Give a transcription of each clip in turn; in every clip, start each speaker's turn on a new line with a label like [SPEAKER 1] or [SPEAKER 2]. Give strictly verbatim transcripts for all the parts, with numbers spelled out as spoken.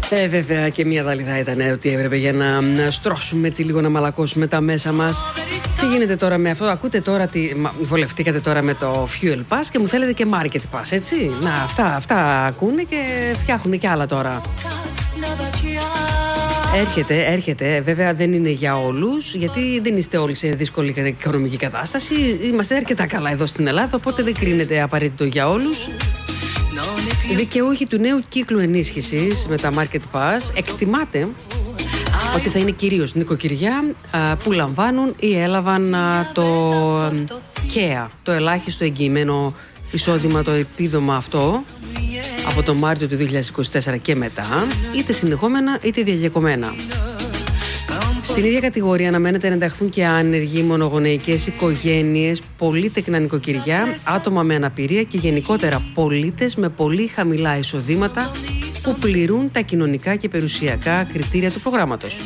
[SPEAKER 1] Ε, βέβαια και μία δαλίδα ήταν ότι έπρεπε για να στρώσουμε έτσι λίγο, να μαλακώσουμε τα μέσα μας. Τι γίνεται τώρα με αυτό? Ακούτε τώρα, τι, βολευτήκατε τώρα με το Fuel Pass και μου θέλετε και Market Pass, έτσι? Να, αυτά, αυτά ακούνε και φτιάχνουν και άλλα τώρα. Έρχεται, έρχεται. Βέβαια δεν είναι για όλους, γιατί δεν είστε όλοι σε δύσκολη οικονομική κατάσταση. Είμαστε αρκετά καλά εδώ στην Ελλάδα, οπότε δεν κρίνεται απαραίτητο για όλους. Δικαιούχοι του νέου κύκλου ενίσχυσης με τα Market Pass εκτιμάται ότι θα είναι κυρίως νοικοκυριά που λαμβάνουν ή έλαβαν το ΚΕΑ, το ελάχιστο εγγυημένο εισόδημα, το επίδομα αυτό από τον Μάρτιο του δύο χιλιάδες είκοσι τέσσερα και μετά, είτε συνεχόμενα είτε διαγεκομένα. Στην ίδια κατηγορία αναμένεται να ενταχθούν και άνεργοι, μονογονεϊκές οικογένειες, πολύτεκνα νοικοκυριά, άτομα με αναπηρία και γενικότερα πολίτες με πολύ χαμηλά εισοδήματα που πληρούν τα κοινωνικά και περιουσιακά κριτήρια του προγράμματος.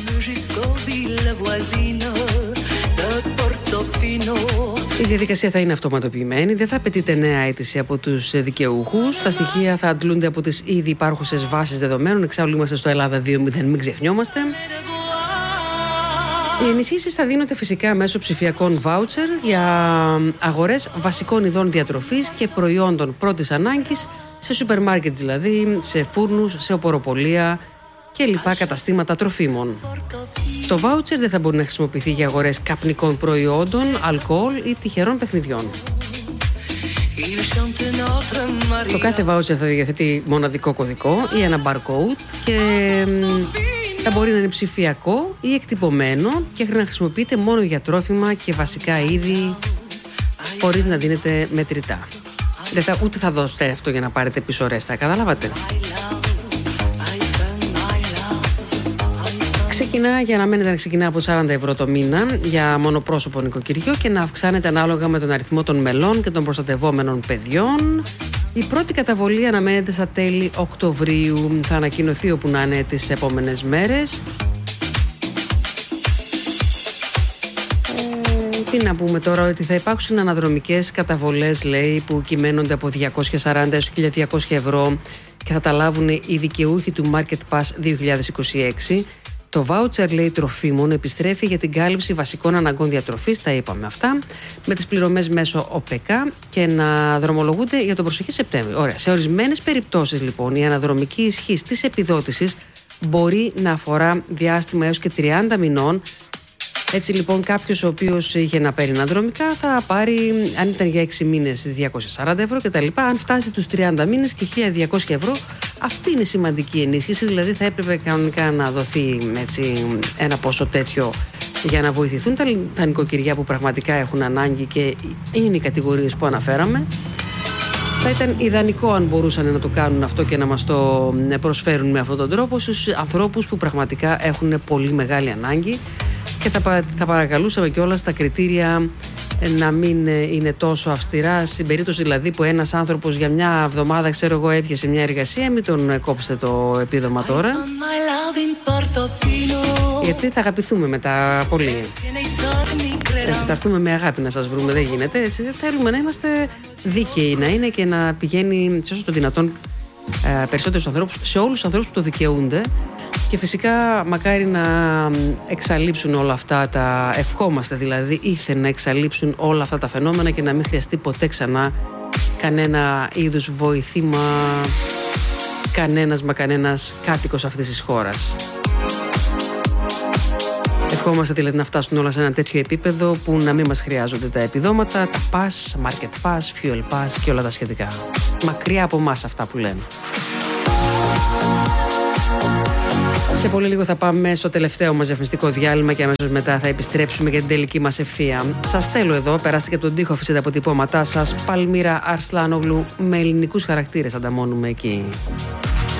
[SPEAKER 1] Η διαδικασία θα είναι αυτοματοποιημένη, δεν θα απαιτείται νέα αίτηση από τους δικαιούχους. Τα στοιχεία θα αντλούνται από τις ήδη υπάρχουσες βάσεις δεδομένων. Εξάλλου είμαστε στο Ελλάδα δύο μηδέν, μην ξεχνιόμαστε. Οι ενισχύσεις θα δίνονται φυσικά μέσω ψηφιακών βάουτσερ για αγορές βασικών ειδών διατροφής και προϊόντων πρώτης ανάγκης, σε σούπερ μάρκετ δηλαδή, σε φούρνους, σε οποροπολία και λοιπά καταστήματα τροφίμων. Το βάουτσερ δεν θα μπορεί να χρησιμοποιηθεί για αγορές καπνικών προϊόντων, αλκοόλ ή τυχερών παιχνιδιών. Το κάθε βάουτσερ θα διαθέτει μοναδικό κωδικό ή ένα barcode και θα μπορεί να είναι ψηφιακό ή εκτυπωμένο και να χρησιμοποιείται μόνο για τρόφιμα και βασικά είδη, χωρίς να δίνεται μετρητά. Δεν θα, ούτε θα δώσετε αυτό για να πάρετε πίσω ρέστα, καταλάβατε? Ξεκινά, για να μένετε, να ξεκινά από σαράντα ευρώ το μήνα για μονοπρόσωπο νοικοκυριό και να αυξάνεται ανάλογα με τον αριθμό των μελών και των προστατευόμενων παιδιών. Η πρώτη καταβολή αναμένεται στα τέλη Οκτωβρίου. Θα ανακοινωθεί όπου να είναι τις επόμενες μέρες. Ε, τι να πούμε τώρα, ότι θα υπάρξουν αναδρομικές καταβολές, λέει, που κυμαίνονται από διακόσια σαράντα έως χίλια διακόσια ευρώ και θα τα λάβουν οι δικαιούχοι του Market Pass δύο χιλιάδες είκοσι έξι. Το voucher, λέει, τροφίμων επιστρέφει για την κάλυψη βασικών αναγκών διατροφής, τα είπαμε αυτά, με τις πληρωμές μέσω ΟΠΕΚΑ και να δρομολογούνται για τον προσεχή Σεπτέμβριο. Ωραία. Σε ορισμένες περιπτώσεις, λοιπόν, η αναδρομική ισχύς της επιδότησης μπορεί να αφορά διάστημα έως και τριάντα μηνών. Έτσι, λοιπόν, κάποιος ο οποίος είχε να παίρνει αναδρομικά θα πάρει, αν ήταν για έξι μήνες, διακόσια σαράντα ευρώ κτλ. Αν φτάσει τους τριάντα μήνες και χίλια διακόσια ευρώ, αυτή είναι σημαντική ενίσχυση. Δηλαδή, θα έπρεπε κανονικά να δοθεί, έτσι, ένα ποσό τέτοιο για να βοηθηθούν τα, τα νοικοκυριά που πραγματικά έχουν ανάγκη και είναι οι κατηγορίες που αναφέραμε. Θα ήταν ιδανικό αν μπορούσαν να το κάνουν αυτό και να μας το προσφέρουν με αυτόν τον τρόπο στους ανθρώπους που πραγματικά έχουν πολύ μεγάλη ανάγκη. Και θα, θα παρακαλούσαμε κιόλας τα κριτήρια να μην είναι τόσο αυστηρά. Στην περίπτωση δηλαδή που ένας άνθρωπος για μια εβδομάδα, ξέρω εγώ, έπιασε μια εργασία, μην τον κόψετε το επίδομα τώρα. Γιατί θα αγαπηθούμε μετά πολύ. Έτσι, θα έρθουμε με αγάπη να σας βρούμε, δεν γίνεται. Έτσι, θέλουμε να είμαστε δίκαιοι, να είναι και να πηγαίνει σε όσο το δυνατόν ε, περισσότερους ανθρώπους, σε όλους τους ανθρώπους που το δικαιούνται. Και φυσικά μακάρι να εξαλείψουν όλα αυτά τα, ευχόμαστε δηλαδή, ήθελε να εξαλείψουν όλα αυτά τα φαινόμενα και να μην χρειαστεί ποτέ ξανά κανένα είδους βοηθήμα, κανένας μα κανένας κάτοικος αυτής της χώρας. Ευχόμαστε δηλαδή να φτάσουν όλα σε ένα τέτοιο επίπεδο που να μην μας χρειάζονται τα επιδόματα, τα pass, market pass, fuel pass και όλα τα σχετικά. Μακριά από εμάς αυτά που λένε. Σε πολύ λίγο θα πάμε στο τελευταίο μας διαφημιστικό διάλειμμα και αμέσως μετά θα επιστρέψουμε για την τελική μας ευθεία. Σας στέλνω εδώ, περάστε και τον τοίχο, αφήσετε τα αποτυπώματά σας. Παλμύρα Αρσλάνογλου, με ελληνικούς χαρακτήρες ανταμώνουμε εκεί.